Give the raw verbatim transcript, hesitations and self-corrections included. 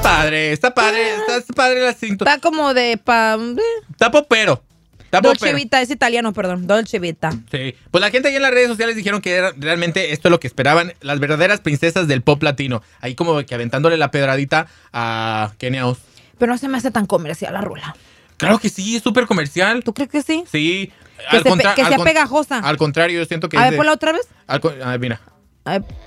padre, está padre, está, está padre el asunto. Está como de... Pa, Está popero. Está Dolce popero. Vita, es italiano, perdón. Dolce Vita. Sí. Pues la gente ahí en las redes sociales dijeron que era, realmente esto es lo que esperaban las verdaderas princesas del pop latino. Ahí como que aventándole la pedradita a Kenia Os. Pero no se me hace tan comercial la rola. Claro que sí, es súper comercial. ¿Tú crees que sí? Sí. Que, Al se, contra- que al sea con- pegajosa. Al contrario, yo siento que A es ver, de- ponla otra vez. al con- ah, mira. A ver.